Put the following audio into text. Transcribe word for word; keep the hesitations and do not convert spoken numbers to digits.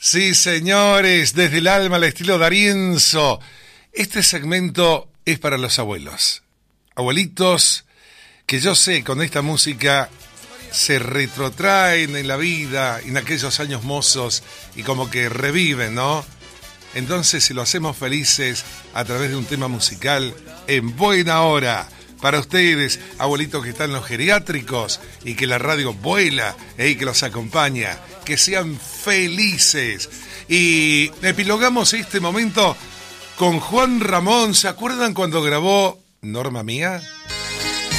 Sí, señores, desde el alma al estilo D'Arienzo. Este segmento es para los abuelos. Abuelitos que yo sé con esta música se retrotraen en la vida, en aquellos años mozos y como que reviven, ¿no? Entonces, si lo hacemos felices a través de un tema musical en buena hora, para ustedes, abuelitos que están en los geriátricos y que la radio vuela y que los acompaña, que sean felices. Y epilogamos este momento con Juan Ramón. ¿Se acuerdan cuando grabó Norma Mía?